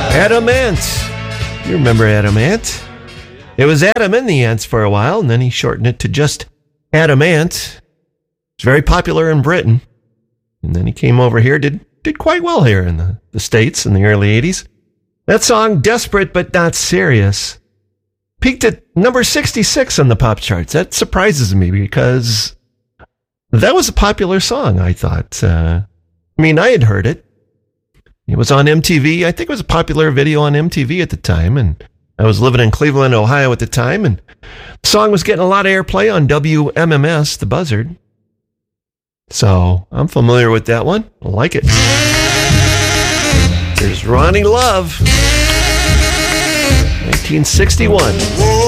Adam Ant. You remember Adam Ant? It was Adam and the Ants for a while, and then he shortened it to just Adam Ant. It's very popular in Britain. And then he came over here, did quite well here in the States in the early 80s. That song, Desperate But Not Serious, peaked at number 66 on the pop charts. That surprises me because that was a popular song, I thought. I had heard it. It was on MTV. I think it was a popular video on MTV at the time, and I was living in Cleveland, Ohio at the time, and the song was getting a lot of airplay on WMMS, The Buzzard. So I'm familiar with that one. I like it. Here's Ronnie Love, 1961.